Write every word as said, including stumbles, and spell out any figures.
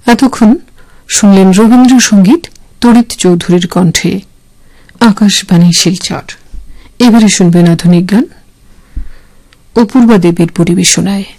এতক্ষণ শুনলেন রবীন্দ্রসঙ্গীত তড়িৎ চৌধুরীর কণ্ঠে। আকাশবাণী শিলচর। এবারে শুনবেন আধুনিক গান অপূর্বা দেবীর পরিবেশনায়।